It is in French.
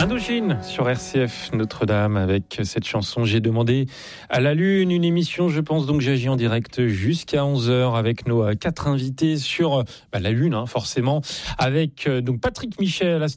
Indochine sur RCF Notre-Dame avec cette chanson J'ai demandé à la Lune, une émission je pense donc j'agis en direct jusqu'à 11h avec nos 4 invités sur la Lune forcément avec donc Patrick Michel